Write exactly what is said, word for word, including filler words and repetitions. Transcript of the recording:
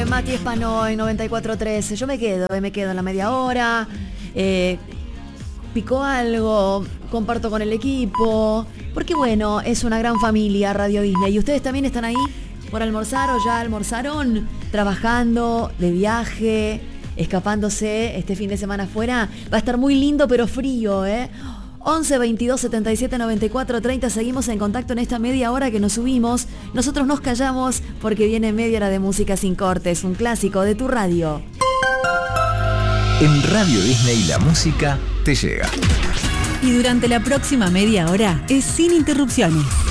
Mati Espanoy, noventa y cuatro trece. Yo me quedo, me quedo en la media hora. Eh, pico algo, comparto con el equipo. Porque bueno, es una gran familia Radio Disney. ¿Y ustedes también están ahí por almorzar o ya almorzaron? Trabajando, de viaje, escapándose este fin de semana afuera. Va a estar muy lindo pero frío, ¿eh? once, veintidós, setenta y siete, noventa y cuatro, treinta. Seguimos en contacto en esta media hora que nos subimos. Nosotros nos callamos porque viene media hora de música sin cortes, un clásico de tu radio. En Radio Disney la música te llega. Y durante la próxima media hora es sin interrupciones.